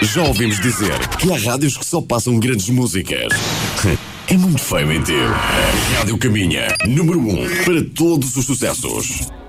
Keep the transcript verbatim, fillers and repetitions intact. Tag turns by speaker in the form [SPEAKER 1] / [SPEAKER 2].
[SPEAKER 1] Já ouvimos dizer que há rádios que só passam grandes músicas. É muito feio em teu. A Rádio Caminha, número um para todos os sucessos.